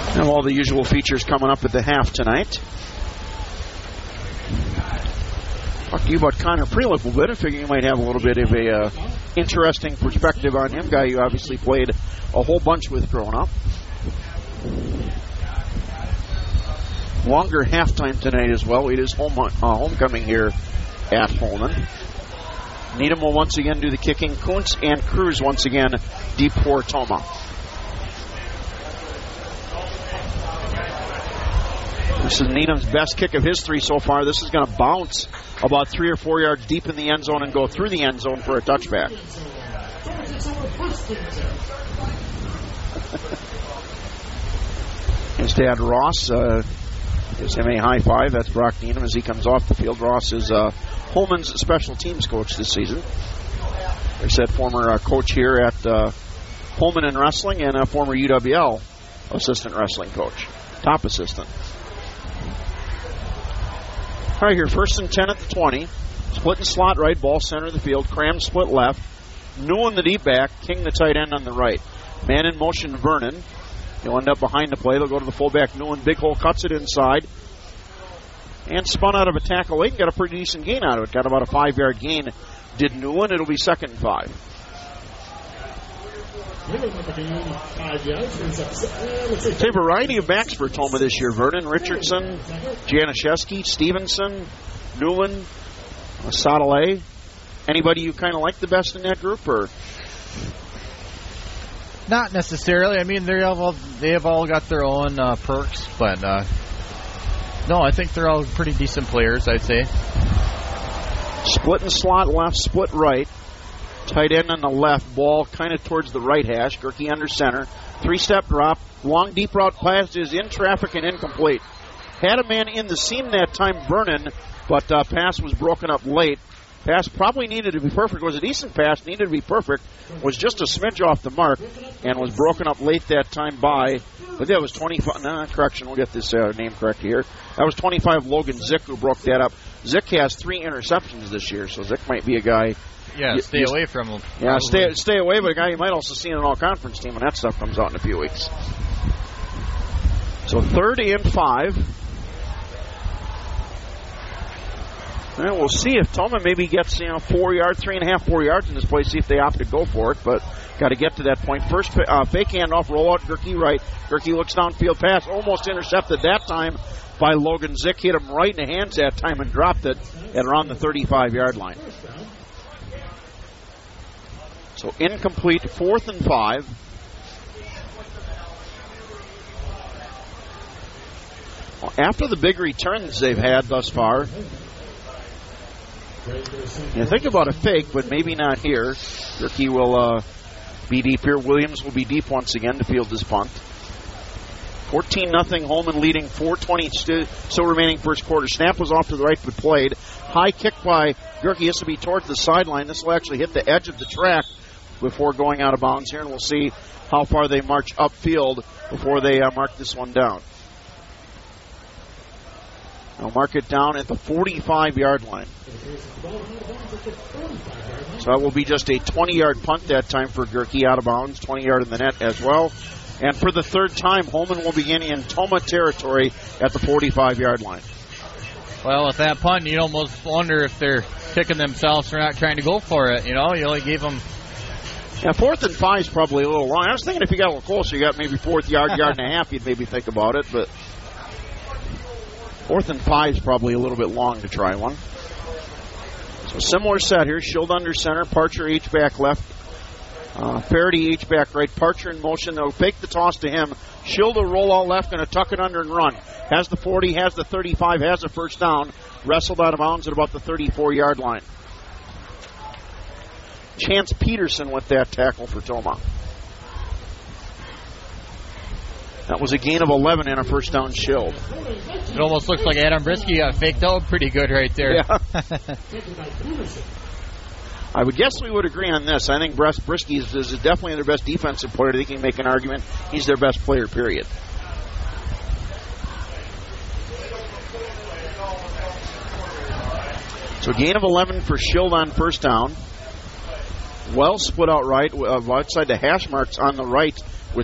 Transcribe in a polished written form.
And all the usual features coming up at the half tonight. Talk to you about Connor Prelip a bit. I figure you might have a little bit of a interesting perspective on him. Guy you obviously played a whole bunch with growing up. Longer halftime tonight as well. It is homecoming here at Holmen. Needham will once again do the kicking. Kuntz and Cruz once again deep for Toma. This is Needham's best kick of his 3 so far. This is going to bounce about 3 or 4 yards deep in the end zone and go through the end zone for a touchback. His dad, Ross, gives him a high five. That's Brock Needham as he comes off the field. Ross is Holmen's special teams coach this season. They said former coach here at Holmen in wrestling and a former UWL assistant wrestling coach. Top assistant. All right, here, 1st and 10 at the 20. Split and slot right, ball center of the field. Cram split left. Newland the deep back. King the tight end on the right. Man in motion, Vernon. He'll end up behind the play. They'll go to the fullback, Newland. Big hole, cuts it inside. And spun out of a tackle late and got a pretty decent gain out of it. Got about a 5-yard gain. Did Newland. It'll be 2nd and 5. It's a variety of backs for Toma this year. Vernon, Richardson, Januszewski, Stevenson, Newland, Sadale. Anybody you kind of like the best in that group, or? Not necessarily. I mean, they have all got their own perks, but no, I think they're all pretty decent players, I'd say. Split and slot left, split right. Tight end on the left, ball kind of towards the right hash. Gerke under center. 3-step drop. Long deep route pass is in traffic and incomplete. Had a man in the seam that time, Vernon, but pass was broken up late. Pass probably needed to be perfect. It was a decent pass, needed to be perfect. Was just a smidge off the mark and was broken up late that time by, but that was 25, correction, we'll get this name correct here. That was 25 Logan Zick who broke that up. Zick has 3 interceptions this year, so Zick might be a guy. Yeah, stay away from him. Yeah, stay away, but a guy you might also see in an all-conference team when that stuff comes out in a few weeks. So 3rd and 5. And we'll see if Toma maybe gets 4 yards, 3.5, 4 yards in this play. See if they opt to go for it, but got to get to that point. First fake handoff, rollout, Gerke right. Gerke looks downfield, pass almost intercepted that time by Logan Zick. Hit him right in the hands that time and dropped it at around the 35-yard line. So incomplete, 4th and 5. Well, after the big returns they've had thus far, you think about a fake, but maybe not here. Gerke will be deep here. Williams will be deep once again to field this punt. 14-0, Holmen leading, 4:20 still remaining first quarter. Snap was off to the right but played. High kick by Gerke. This will be towards the sideline. This will actually hit the edge of the track before going out of bounds here, and we'll see how far they march upfield before they mark this one down. They'll mark it down at the 45-yard line. So that will be just a 20-yard punt that time for Gerke, out of bounds, 20-yard in the net as well. And for the 3rd time, Holmen will begin in Toma territory at the 45-yard line. Well, with that punt, you'd almost wonder if they're kicking themselves for not trying to go for it. You know, you only gave them... Yeah, 4th and 5 is probably a little long. I was thinking if you got a little closer, you got maybe 4th yard, yard and a half, you'd maybe think about it, but 4th and 5 is probably a little bit long to try one. So similar set here. Schild under center. Parcher H-back left. Faraday H-back right. Parcher in motion. They'll fake the toss to him. Schild will roll out left. Going to tuck it under and run. Has the 40, has the 35, has a first down. Wrestled out of bounds at about the 34-yard line. Chance Peterson with that tackle for Toma. That was a gain of 11 and a first down Schild. It almost looks like Adam Brisky got faked out pretty good right there. Yeah. I would guess we would agree on this. I think Brisky is definitely their best defensive player. They can make an argument he's their best player, period. So gain of 11 for Schild on first down. Well split out right, outside the hash marks on the right